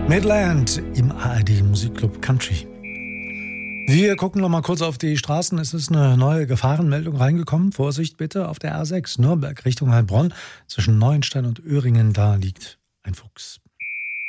Midland im ARD Musikclub Country. Wir gucken noch mal kurz auf die Straßen. Es ist eine neue Gefahrenmeldung reingekommen. Vorsicht bitte auf der A6 Nürnberg Richtung Heilbronn. Zwischen Neuenstein und Öhringen, da liegt ein Fuchs.